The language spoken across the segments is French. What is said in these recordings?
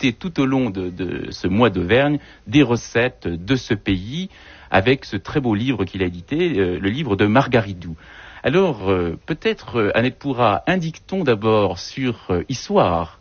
déguster tout au long de ce mois d'Auvergne des recettes de ce pays avec ce très beau livre qu'il a édité, le livre de Margaridou. Alors, peut-être, Annette Pourra, indique-t-on d'abord sur Issoire.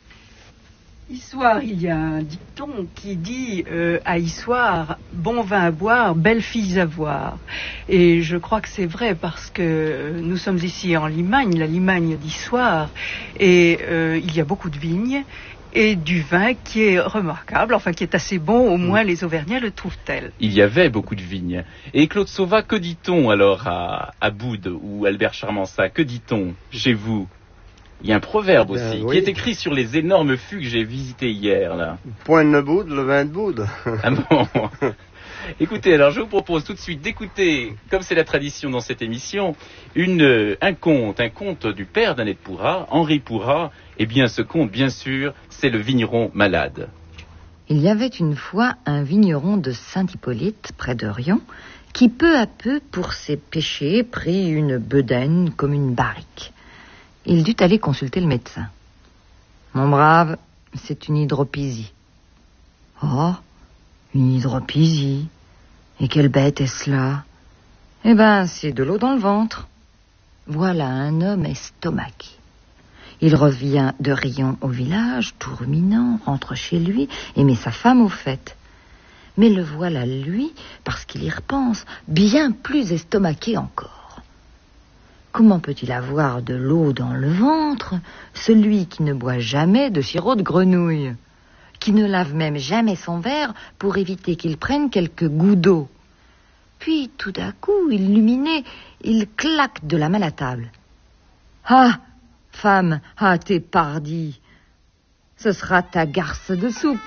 Issoire, il y a un dicton qui dit à Issoire, bon vin à boire, belles filles à voir. Et je crois que c'est vrai parce que nous sommes ici en Limagne, la Limagne d'Issoire, et il y a beaucoup de vignes et du vin qui est remarquable, enfin qui est assez bon, au moins les Auvergnats le trouvent-elles. Il y avait beaucoup de vignes. Et Claude Sauvat, que dit-on alors à Boude ou Albert Charmançat? Que dit-on chez vous? Il y a un proverbe aussi, qui est écrit sur les énormes fûts que j'ai visités hier, là. Point de Boude, le vin de Boude. Ah bon. Écoutez, alors je vous propose tout de suite d'écouter, comme c'est la tradition dans cette émission, un conte du père d'Annette Pourra, Henri Pourra. Eh bien, ce conte, bien sûr, c'est le vigneron malade. Il y avait une fois un vigneron de Saint-Hippolyte, près de Rion, qui peu à peu, pour ses péchés, prit une bedaine comme une barrique. Il dut aller consulter le médecin. « Mon brave, c'est une hydropisie. »« Oh, une hydropisie. Et quelle bête est-ce là ? » ?»« Eh ben, c'est de l'eau dans le ventre. » Voilà un homme estomaqué. Il revient de Rion au village, tout ruminant, rentre chez lui et met sa femme au fait. Mais le voilà, lui, parce qu'il y repense, bien plus estomaqué encore. Comment peut-il avoir de l'eau dans le ventre, celui qui ne boit jamais de sirop de grenouille, qui ne lave même jamais son verre pour éviter qu'il prenne quelques gouts d'eau? Puis, tout d'un coup, illuminé, il claque de la main à table. « Ah, femme, ah, t'es pardie, ce sera ta garce de soupe. »